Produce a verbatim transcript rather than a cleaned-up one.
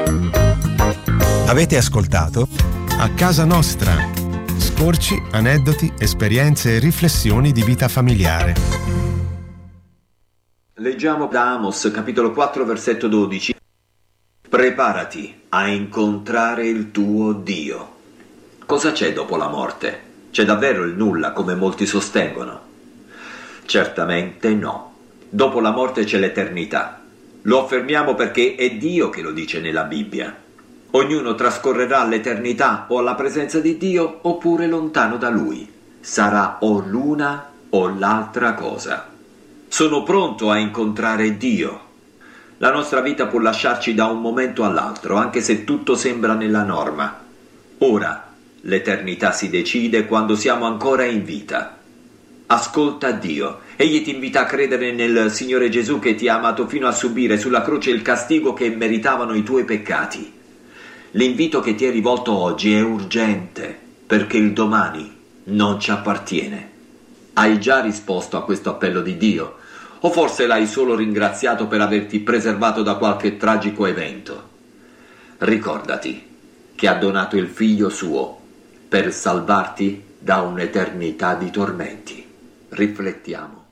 Avete ascoltato A Casa Nostra. Scorci, aneddoti, esperienze e riflessioni di vita familiare. Leggiamo da Amos, capitolo quattro, versetto dodici. Preparati a incontrare il tuo Dio. Cosa c'è dopo la morte? C'è davvero il nulla, come molti sostengono? Certamente no. Dopo la morte c'è l'eternità. Lo affermiamo perché è Dio che lo dice nella Bibbia. Ognuno trascorrerà l'eternità o alla presenza di Dio oppure lontano da Lui. Sarà o l'una o l'altra cosa. Sono pronto a incontrare Dio. La nostra vita può lasciarci da un momento all'altro, anche se tutto sembra nella norma. Ora, l'eternità si decide quando siamo ancora in vita. Ascolta Dio. Egli ti invita a credere nel Signore Gesù che ti ha amato fino a subire sulla croce il castigo che meritavano i tuoi peccati. L'invito che ti è rivolto oggi è urgente, perché il domani non ci appartiene. Hai già risposto a questo appello di Dio? O forse l'hai solo ringraziato per averti preservato da qualche tragico evento? Ricordati che ha donato il figlio suo per salvarti da un'eternità di tormenti. Riflettiamo.